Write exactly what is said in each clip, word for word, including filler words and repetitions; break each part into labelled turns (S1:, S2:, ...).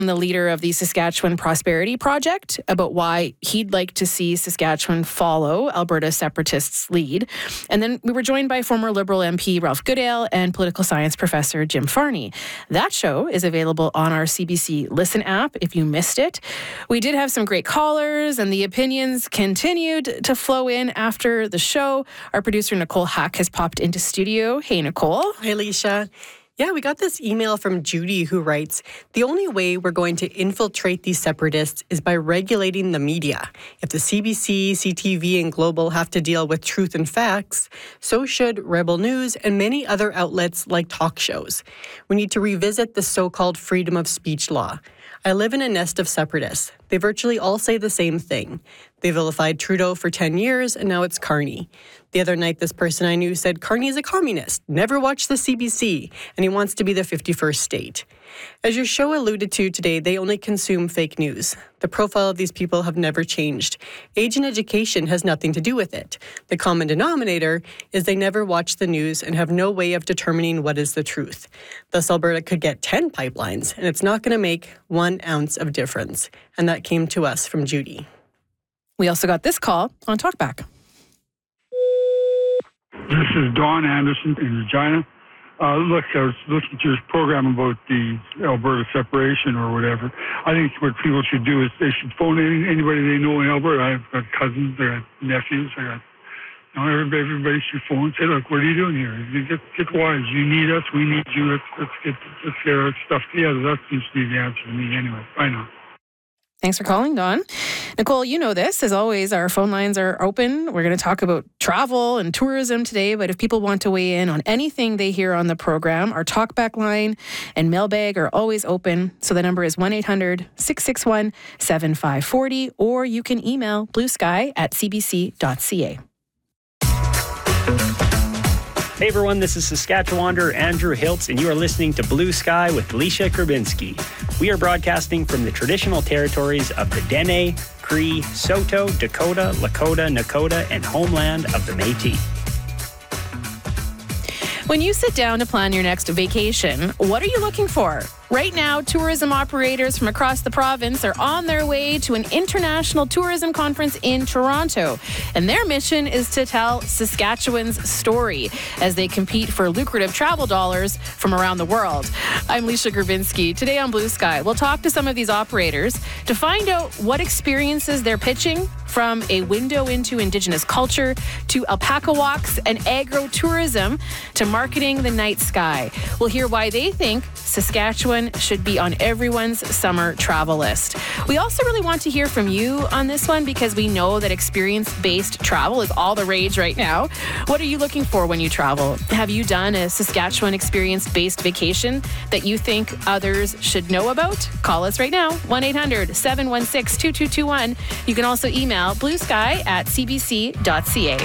S1: the leader of the Saskatchewan Prosperity Project, about why he'd like to see Saskatchewan follow Alberta separatists' lead. And then we were joined by former Liberal M P Ralph Goodale and political science professor Jim Farney. That show is available on our C B C Listen app if you missed it. We did have some great callers, and the opinions continued to flow in after the show. Our producer Nicole Hack has popped into studio. Hey, Nicole.
S2: Hi, Alicia. Yeah, we got this email from Judy who writes, the only way we're going to infiltrate these separatists is by regulating the media. If the C B C, C T V, and Global have to deal with truth and facts, so should Rebel News and many other outlets like talk shows. We need to revisit the so-called freedom of speech law. I live in a nest of separatists. They virtually all say the same thing. They vilified Trudeau for ten years, and now it's Carney. The other night, this person I knew said Carney's a communist, never watched the C B C, and he wants to be the fifty-first state. As your show alluded to today, they only consume fake news. The profile of these people have never changed. Age and education has nothing to do with it. The common denominator is they never watch the news and have no way of determining what is the truth. Thus, Alberta could get ten pipelines, and it's not going to make one ounce of difference. And that came to us from Judy.
S1: We also got this call on Talkback.
S3: This is Don Anderson in Regina. Uh, look, I was listening to this program about the Alberta separation or whatever. I think what people should do is they should phone any, anybody they know in Alberta. I've got cousins, I got nephews, I got, you know, everybody, everybody should phone and say, look, what are you doing here? You get, get wise. You need us, we need you. Let's, let's get, let's get our stuff together. That seems to be the answer to me anyway. Bye now.
S1: Thanks for calling, Don. Nicole, you know this. As always, our phone lines are open. We're going to talk about travel and tourism today, but if people want to weigh in on anything they hear on the program, our talkback line and mailbag are always open. So the number is one eight hundred six six one seven five four zero, or you can email bluesky at c b c dot c a.
S4: Hey everyone, this is Saskatchewander Andrew Hiltz, and you are listening to Blue Sky with Alicia Krabinski. We are broadcasting from the traditional territories of the Dene, Cree, Saulteaux, Dakota, Lakota, Nakota, and homeland of the Métis.
S1: When you sit down to plan your next vacation, what are you looking for? Right now, tourism operators from across the province are on their way to an international tourism conference in Toronto. And their mission is to tell Saskatchewan's story as they compete for lucrative travel dollars from around the world. I'm Alicia Grabinski. Today on Blue Sky, we'll talk to some of these operators to find out what experiences they're pitching, from a window into Indigenous culture to alpaca walks and agro-tourism to marketing the night sky. We'll hear why they think Saskatchewan should be on everyone's summer travel list. We also really want to hear from you on this one because we know that experience-based travel is all the rage right now. What are you looking for when you travel? Have you done a Saskatchewan experience-based vacation that you think others should know about? Call us right now, one eight hundred seven one six two two two one. You can also email bluesky at c b c dot c a.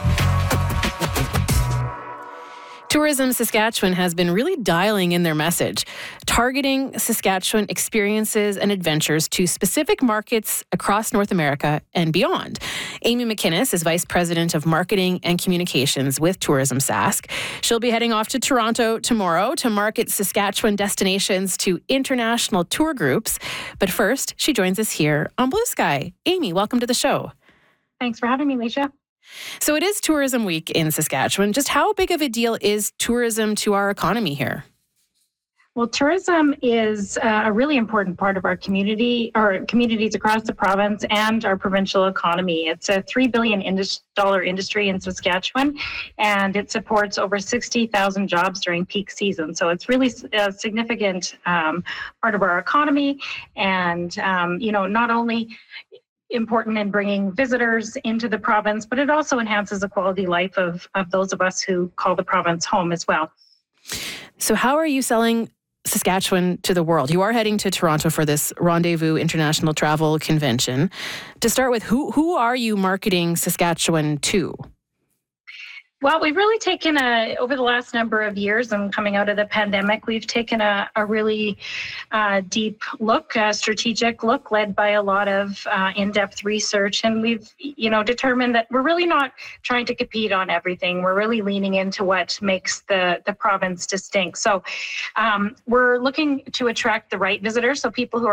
S1: Tourism Saskatchewan has been really dialing in their message, targeting Saskatchewan experiences and adventures to specific markets across North America and beyond. Amy McInnes is Vice President of Marketing and Communications with Tourism Sask. She'll be heading off to Toronto tomorrow to market Saskatchewan destinations to international tour groups. But first, she joins us here on Blue Sky. Amy, welcome to the show.
S5: Thanks for having me, Alicia.
S1: So it is Tourism Week in Saskatchewan. Just how big of a deal is tourism to our economy here?
S5: Well, tourism is uh, a really important part of our community, or communities across the province and our provincial economy. It's a three billion dollars industry in Saskatchewan, and it supports over sixty thousand jobs during peak season. So it's really a significant um, part of our economy. And, um, you know, not only important in bringing visitors into the province, but it also enhances the quality of life of, of those of us who call the province home as well.
S1: So how are you selling Saskatchewan to the world? You are heading to Toronto for this Rendezvous International Travel Convention. To start with, who who are you marketing Saskatchewan to?
S5: Well, we've really taken a, over the last number of years and coming out of the pandemic, we've taken a, a really uh, deep look, a strategic look led by a lot of uh, in-depth research. And we've, you know, determined that we're really not trying to compete on everything. We're really leaning into what makes the, the province distinct. So um, we're looking to attract the right visitors, so people who are